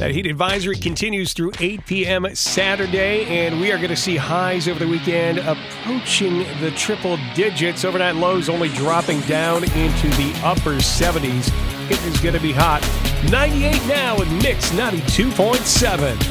That heat advisory continues through 8 p.m. Saturday, and we are going to see highs over the weekend approaching the triple digits. Overnight lows only dropping down into the upper 70s. It is going to be hot. 98 now with Mix 92.7.